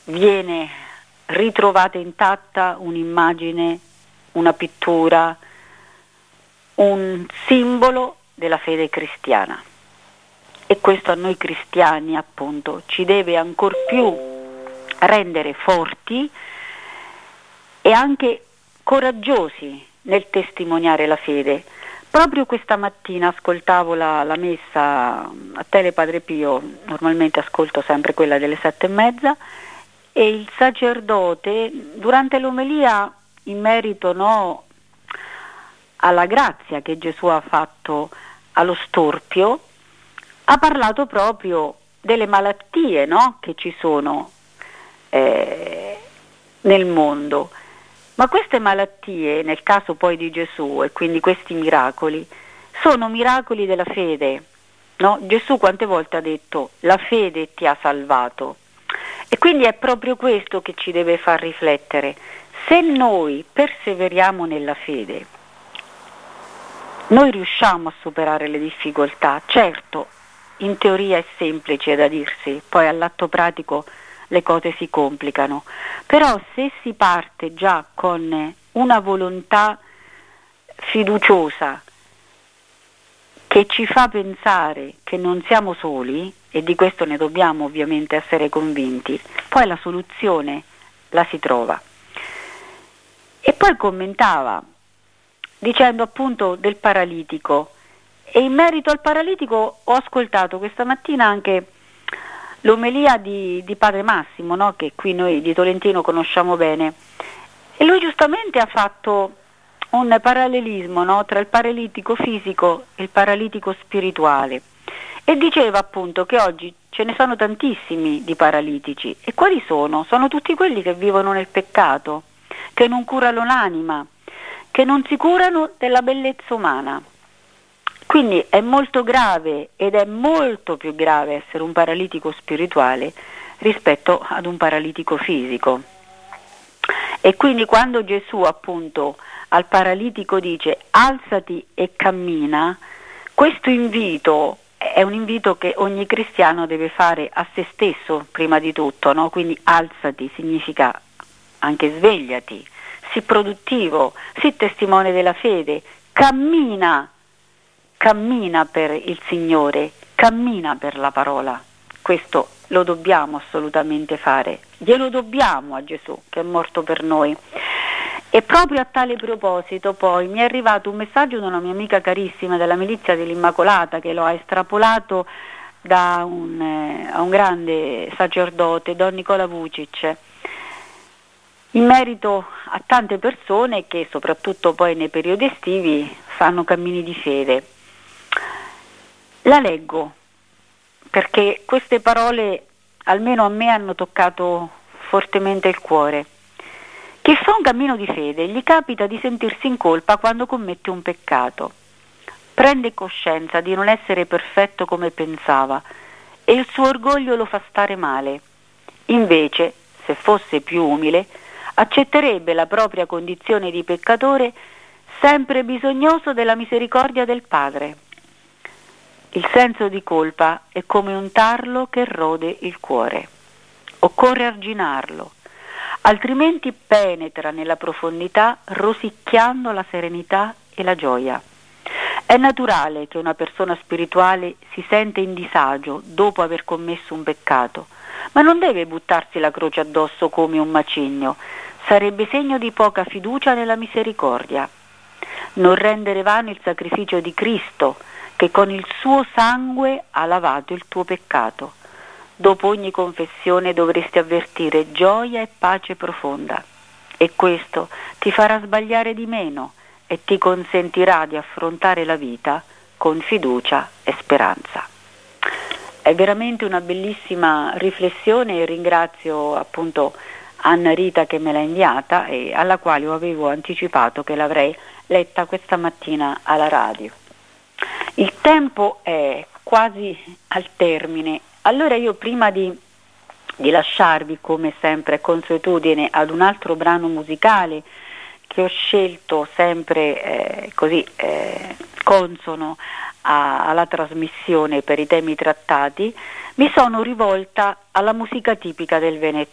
viene ritrovata intatta un'immagine, una pittura, un simbolo della fede cristiana. E questo a noi cristiani, appunto, ci deve ancor più rendere forti e anche coraggiosi nel testimoniare la fede. Proprio questa mattina ascoltavo la messa a Tele Padre Pio, normalmente ascolto sempre quella delle 7:30, e il sacerdote durante l'omelia, in merito alla grazia che Gesù ha fatto allo storpio, ha parlato proprio delle malattie che ci sono nel mondo. Ma queste malattie, nel caso poi di Gesù, e quindi questi miracoli, sono miracoli della fede. Gesù quante volte ha detto: la fede ti ha salvato. E quindi è proprio questo che ci deve far riflettere. Se noi perseveriamo nella fede, noi riusciamo a superare le difficoltà. Certo, in teoria è semplice da dirsi, poi all'atto pratico le cose si complicano, però se si parte già con una volontà fiduciosa che ci fa pensare che non siamo soli, e di questo ne dobbiamo ovviamente essere convinti, poi la soluzione la si trova. E poi commentava dicendo appunto del paralitico, e in merito al paralitico ho ascoltato questa mattina anche l'omelia di Padre Massimo, che qui noi di Tolentino conosciamo bene, e lui giustamente ha fatto un parallelismo tra il paralitico fisico e il paralitico spirituale, e diceva appunto che oggi ce ne sono tantissimi di paralitici. E quali sono? Sono tutti quelli che vivono nel peccato, che non curano l'anima, che non si curano della bellezza umana. Quindi è molto grave, ed è molto più grave essere un paralitico spirituale rispetto ad un paralitico fisico. E quindi quando Gesù appunto al paralitico dice alzati e cammina, questo invito è un invito che ogni cristiano deve fare a se stesso prima di tutto, quindi alzati significa anche svegliati, sii produttivo, sii testimone della fede, cammina per il Signore, cammina per la parola. Questo lo dobbiamo assolutamente fare, glielo dobbiamo a Gesù che è morto per noi. E proprio a tale proposito poi mi è arrivato un messaggio da una mia amica carissima della Milizia dell'Immacolata, che lo ha estrapolato da un grande sacerdote, Don Nicola Vucic, in merito a tante persone che soprattutto poi nei periodi estivi fanno cammini di fede. La leggo perché queste parole almeno a me hanno toccato fortemente il cuore. Chi fa un cammino di fede gli capita di sentirsi in colpa quando commette un peccato. Prende coscienza di non essere perfetto come pensava e il suo orgoglio lo fa stare male. Invece, se fosse più umile, accetterebbe la propria condizione di peccatore sempre bisognoso della misericordia del Padre. Il senso di colpa è come un tarlo che rode il cuore. Occorre arginarlo, altrimenti penetra nella profondità rosicchiando la serenità e la gioia. È naturale che una persona spirituale si sente in disagio dopo aver commesso un peccato, ma non deve buttarsi la croce addosso come un macigno, sarebbe segno di poca fiducia nella misericordia. Non rendere vano il sacrificio di Cristo, che con il suo sangue ha lavato il tuo peccato. Dopo ogni confessione dovresti avvertire gioia e pace profonda, e questo ti farà sbagliare di meno e ti consentirà di affrontare la vita con fiducia e speranza. È veramente una bellissima riflessione e ringrazio appunto Anna Rita che me l'ha inviata e alla quale avevo anticipato che l'avrei letta questa mattina alla radio. Il tempo è quasi al termine, allora io prima di lasciarvi come sempre consuetudine ad un altro brano musicale che ho scelto sempre consono alla trasmissione per i temi trattati, mi sono rivolta alla musica tipica del Venezuela.